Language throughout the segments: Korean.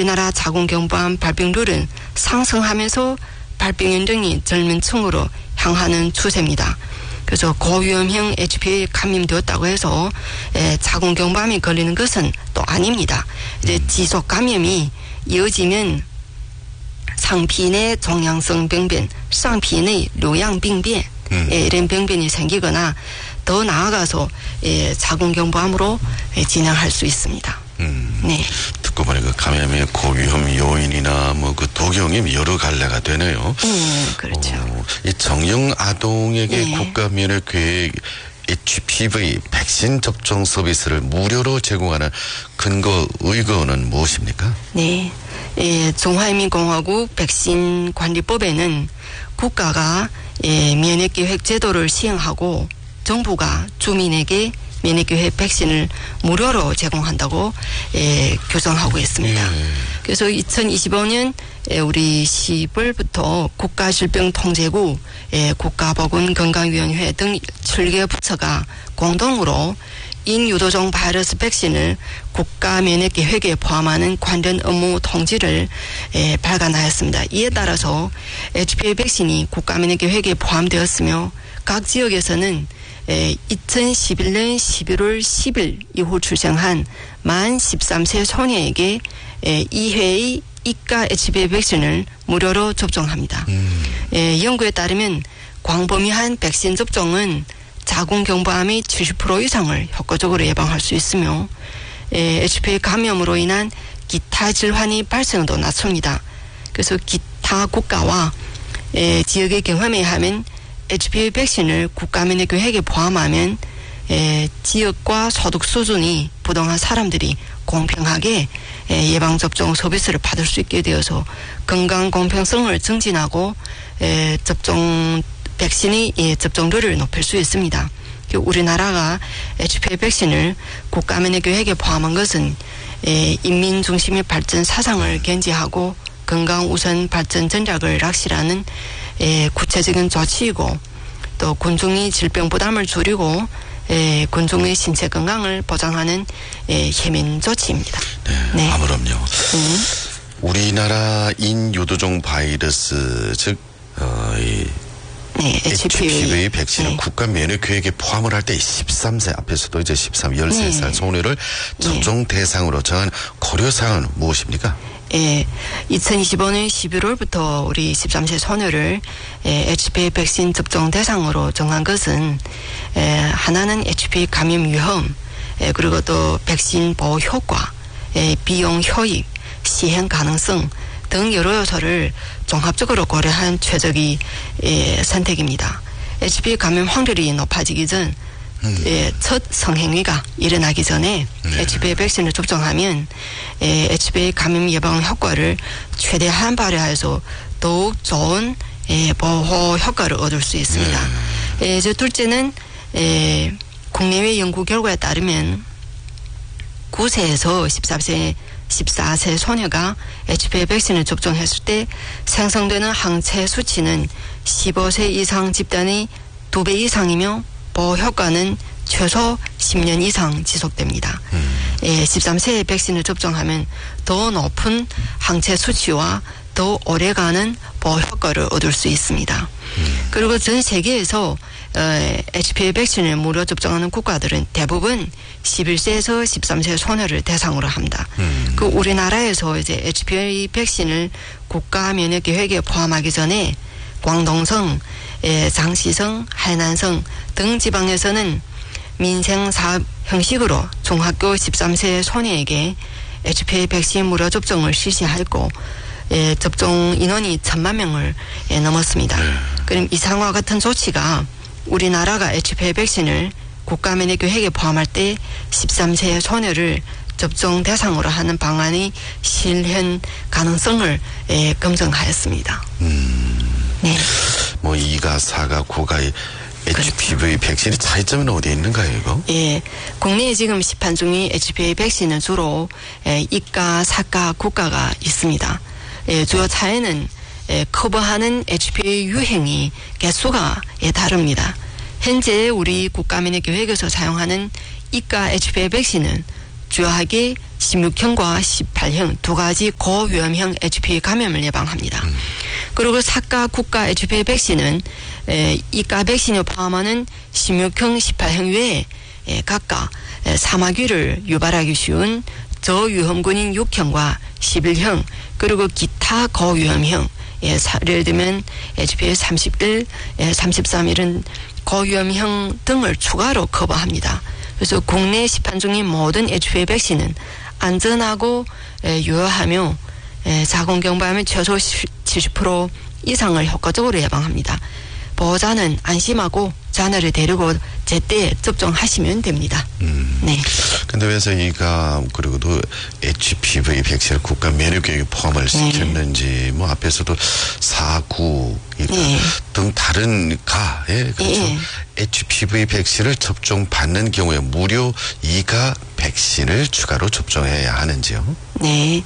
우리나라 자궁경부암 발병률은 상승하면서 발병 연령이 젊은 층으로 향하는 추세입니다. 그래서 고위험형 HPV에 감염되었다고 해서 자궁경부암이 걸리는 것은 또 아닙니다. 이제 지속 감염이 이어지면 상피내 종양성 병변, 상피내 류양병변 이런 병변이 생기거나 더 나아가서 자궁경부암으로 진행할 수 있습니다. 네. 듣고 보니까 감염의 고위험 요인이나 뭐 그 독용이 여러 갈래가 되네요. 그렇죠. 이 정령 아동에게 국가면역계획 HPV 백신 접종 서비스를 무료로 제공하는 근거 의거는 무엇입니까? 네. 중화인민공화국 백신관리법에는 국가가 면역계획 제도를 시행하고 정부가 주민에게 면역계획 백신을 무료로 제공한다고 규정하고 있습니다. 그래서 2025년 우리 10월부터 국가질병통제국, 국가보건건강위원회 등 7개 부처가 공동으로 인유도종 바이러스 백신을 국가면역계획에 포함하는 관련 업무 통지를 발간하였습니다. 이에 따라서 HPV 백신이 국가면역계획에 포함되었으며 각 지역에서는 2011년 11월 10일 이후 출생한 만 13세 소녀에게 2회의 이가 HPV 백신을 무료로 접종합니다. 연구에 따르면 광범위한 백신 접종은 자궁경부암의 70% 이상을 효과적으로 예방할 수 있으며 HPV 감염으로 인한 기타 질환의 발생도 낮춥니다. 그래서 기타 국가와 지역의 경험에 의하면 HPV 백신을 국가면역계획에 포함하면 지역과 소득 수준이 부동한 사람들이 공평하게 예방접종 서비스를 받을 수 있게 되어서 건강 공평성을 증진하고 접종 백신의 접종률을 높일 수 있습니다. 우리나라가 HPV 백신을 국가면역계획에 포함한 것은 인민 중심의 발전 사상을 견지하고 건강 우선 발전 전략을 확실하는 구체적인 조치이고 또 군중의 질병 부담을 줄이고 군중의 신체 건강을 보장하는 혜민 조치입니다. 네. 아무럼요. 우리나라 인유도종 바이러스 즉 HPV 백신은 국가 면역 계획에 포함을 할 때 13세 앞에서도 이제 13살 소녀를 접종 대상으로 정한 고려사항은 무엇입니까? 2025년 11월부터 우리 13세 소녀를 HPV 백신 접종 대상으로 정한 것은 하나는 HPV 감염 위험, 그리고 또 백신 보호 효과, 비용 효익, 시행 가능성 등 여러 요소를 종합적으로 고려한 최적의 선택입니다. HPV 감염 확률이 높아지기 전 첫 성행위가 일어나기 전에 HPV 백신을 접종하면 HPV 감염 예방 효과를 최대한 발휘해서 더욱 좋은 보호 효과를 얻을 수 있습니다. 둘째는 국내외 연구 결과에 따르면 9세에서 14세 소녀가 HPV 백신을 접종했을 때 생성되는 항체 수치는 15세 이상 집단의 2배 이상이며 보호 효과는 최소 10년 이상 지속됩니다. 13세에 백신을 접종하면 더 높은 항체 수치와 더 오래가는 보호 효과를 얻을 수 있습니다. 그리고 전 세계에서 HPV 백신을 무료 접종하는 국가들은 대부분 11세에서 13세 소녀를 대상으로 합니다. 그 우리나라에서 이제 HPV 백신을 국가 면역 계획에 포함하기 전에 광동성, 장시성, 해난성 등 지방에서는 민생사업 형식으로 중학교 13세 소녀에게 HPV 백신 무료 접종을 실시했고 접종 인원이 1,000만 명을 넘었습니다. 그럼 이상과 같은 조치가 우리나라가 HPV 백신을 국가면역계획에 포함할 때 13세 소녀를 접종 대상으로 하는 방안의 실현 가능성을 검증하였습니다. 네. 뭐 2가, 4가, 9가의 HPV 백신의 차이점은 어디에 있는가요, 이거? 국내에 지금 시판 중인 HPV 백신은 주로 2가, 4가, 9가가 있습니다. 주요 차이는 커버하는 HPV 유행이 개수가 다릅니다. 현재 우리 국가면역계획에서 사용하는 2가 HPV 백신은 주요하게 16형과 18형 두 가지 고위험형 HPV 감염을 예방합니다. 그리고 사가 국가 HPV 백신은 이가 백신을 포함하는 16형, 18형 외에 각각 사마귀를 유발하기 쉬운 저위험군인 6형과 11형 그리고 기타 고위험형 예를 들면 HPV 31, 33 이런 고위험형 등을 추가로 커버합니다. 그래서 국내 시판 중인 모든 HPV 백신은 안전하고 유효하며 자궁경부암의 최소 70% 이상을 효과적으로 예방합니다. 보호자는 안심하고 자녀를 데리고 제때 접종하시면 됩니다. 네. 근데 왜 이가 그리고 또 HPV 백신을 국가 면역계획에 포함을 시켰는지 뭐 앞에서도 4, 9 등 다른 그렇죠. HPV 백신을 접종받는 경우에 무료 2가 백신을 추가로 접종해야 하는지요? 네.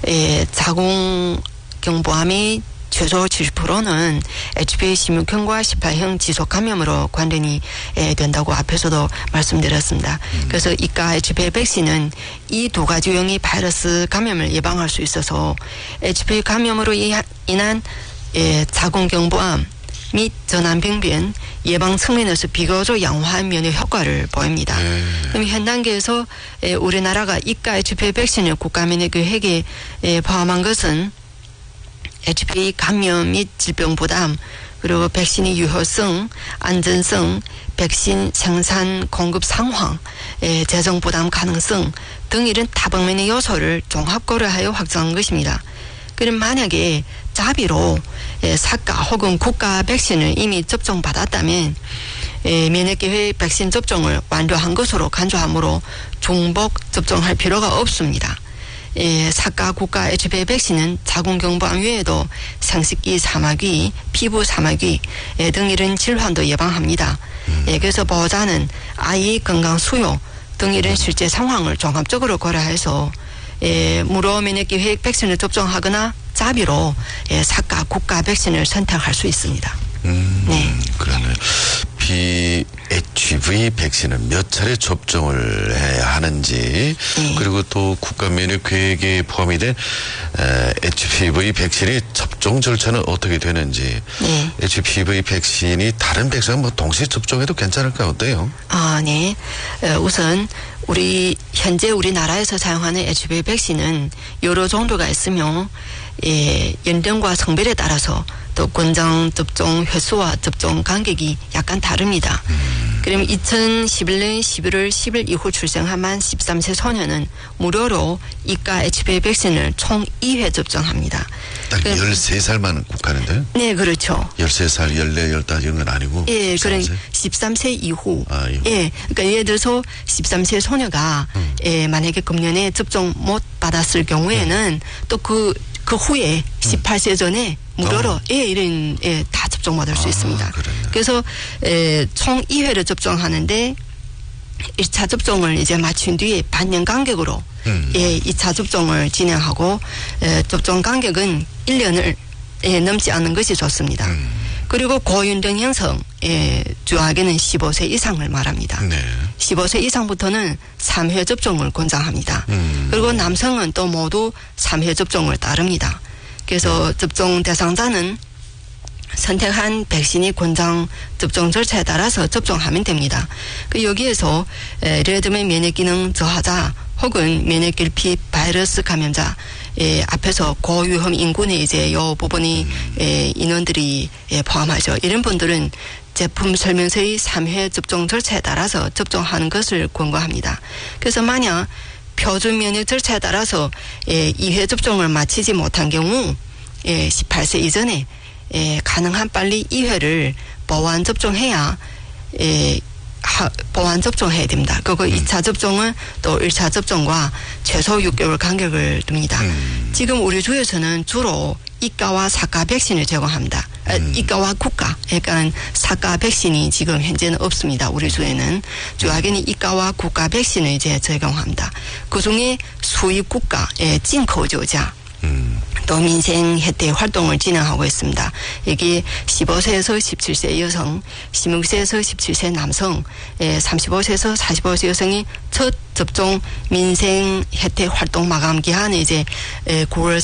자궁경부암이 최소 70%는 HPV 16형과 18형 지속 감염으로 관련이 된다고 앞에서도 말씀드렸습니다. 그래서 이가 HPV 백신은 이 두 가지 유형의 바이러스 감염을 예방할 수 있어서 HPV 감염으로 인한 자궁경부암 및 전암병변 예방 측면에서 비교적 양호한 면역 효과를 보입니다. 그럼 현 단계에서 우리나라가 이가 HPV 백신을 국가면역계획에 포함한 것은 HPV 감염 및 질병 부담, 그리고 백신의 유효성, 안전성, 백신 생산 공급 상황, 재정 부담 가능성 등 이런 다방면의 요소를 종합 고려하여 확정한 것입니다. 그럼 만약에 자비로 사가 혹은 국가 백신을 이미 접종받았다면 면역계획 백신 접종을 완료한 것으로 간주하므로 중복 접종할 필요가 없습니다. 사가 국가 HPV 백신은 자궁경부암 외에도 생식기 사마귀, 피부 사마귀 등 이런 질환도 예방합니다. 그래서 보호자는 아이 건강 수요 등 이런 실제 상황을 종합적으로 고려해서 무료 면역계획 백신을 접종하거나 자비로 사가 국가 백신을 선택할 수 있습니다. 네. 그러네요. HPV 백신은 몇 차례 접종을 해야 하는지 그리고 또 국가 면역 계획에 포함이 된 HPV 백신의 접종 절차는 어떻게 되는지 HPV 백신이 다른 백신은 뭐 동시에 접종해도 괜찮을까 어때요? 네. 우선 현재 우리나라에서 사용하는 HPV 백신은 여러 종류가 있으며 연령과 성별에 따라서 또 권장 접종 횟수와 접종 간격이 약간 다릅니다. 그럼 2011년 11월 10일 이후 출생한 만 13세 소년은 무료로 이가 HPV 백신을 총 2회 접종합니다. 딱 13살만 국가는데요? 네, 그렇죠. 13살, 14, 15 이런 건 아니고? 예, 그런 13세 이후. 예, 그러니까 예를 들어서 13세 소녀가 만약에 금년에 접종 못 받았을 경우에는 또 그 후에 18세 전에 무료로 이런 다 접종받을 수 있습니다. 그래요. 그래서 총 2회를 접종하는데 1차 접종을 이제 마친 뒤에 반년 간격으로 2차 접종을 진행하고 접종 간격은 1년을 넘지 않는 것이 좋습니다. 그리고 고연령 형성 주요하게는 15세 이상을 말합니다. 15세 이상부터는 3회 접종을 권장합니다. 그리고 남성은 또 모두 3회 접종을 따릅니다. 그래서 접종 대상자는 선택한 백신이 권장 접종 절차에 따라서 접종하면 됩니다. 여기에서 예를 들면 면역기능 저하자 혹은 면역결핍 바이러스 감염자 앞에서 고위험 인군의 이제 요 부분이 인원들이 포함하죠. 이런 분들은 제품 설명서의 3회 접종 절차에 따라서 접종하는 것을 권고합니다. 그래서 만약 표준 면역 절차에 따라서 2회 접종을 마치지 못한 경우 18세 이전에 가능한 빨리 2회를 보완 접종해야 보완 접종해야 됩니다. 그리고 2차 접종은 또 1차 접종과 최소 6개월 간격을 둡니다. 지금 우리 주에서는 주로 이가와 사가 백신을 제공합니다. 이가와 국가, 그러니까 사가 백신이 지금 현재는 없습니다. 우리 주에는 주하게는 이가와 국가 백신을 이제 제공합니다. 그 중에 수입 국가, 진코주자. 또 민생 혜택 활동을 진행하고 있습니다. 여기 15세에서 17세 여성, 16세에서 17세 남성, 35세에서 45세 여성이 첫 접종 민생 혜택 활동 마감 기한이 이제 9월